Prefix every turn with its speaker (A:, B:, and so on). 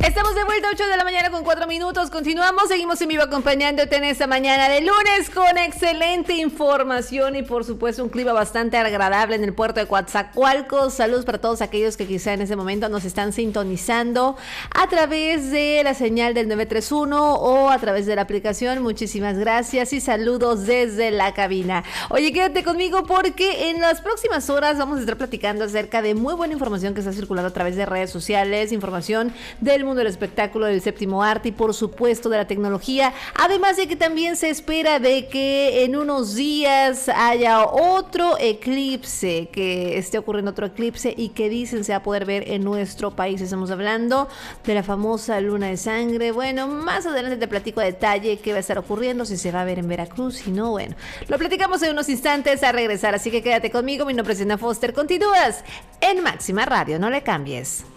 A: Estamos de vuelta, 8 de la mañana con 4 minutos. Continuamos, seguimos en vivo acompañándote en esta mañana de lunes con excelente información y por supuesto un clima bastante agradable en el puerto de Coatzacoalcos. Saludos para todos aquellos que quizá en ese momento nos están sintonizando a través de la señal del 931 o a través de la aplicación. Muchísimas gracias y saludos desde la cabina. Oye, quédate conmigo porque en las próximas horas vamos a estar platicando acerca de muy buena información que está circulando a través de redes sociales, información del mundo del espectáculo, del séptimo arte y por supuesto de la tecnología, además de que también se espera de que en unos días haya otro eclipse, que esté ocurriendo otro eclipse y que dicen se va a poder ver en nuestro país. Estamos hablando de la famosa luna de sangre. Bueno, más adelante te platico a detalle qué va a estar ocurriendo, si se va a ver en Veracruz, si no, bueno, lo platicamos en unos instantes a regresar, así que quédate conmigo. Mi nombre es Ana Foster, continúas en Máxima Radio, no le cambies.